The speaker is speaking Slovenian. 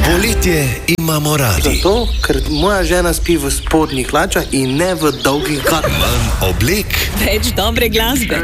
Poletje imamo radi. Zato, ker moja žena spi v spodnjih hlačah in ne v dolgih gatkah. Manj oblek Več dobre glasbe.